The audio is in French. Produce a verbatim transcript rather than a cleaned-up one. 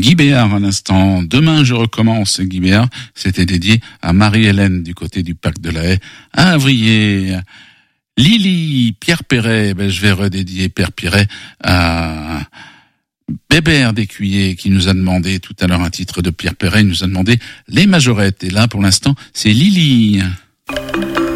Guy Béard à l'instant. Demain je recommence, Guy Béard. C'était dédié à Marie-Hélène du côté du parc de la Haye, à Avrier. Lily, Pierre Perret, ben, je vais redédier Pierre Perret à Bébert d'Écuyer qui nous a demandé tout à l'heure un titre de Pierre Perret. Il nous a demandé Les Majorettes. Et là, pour l'instant, c'est Lily.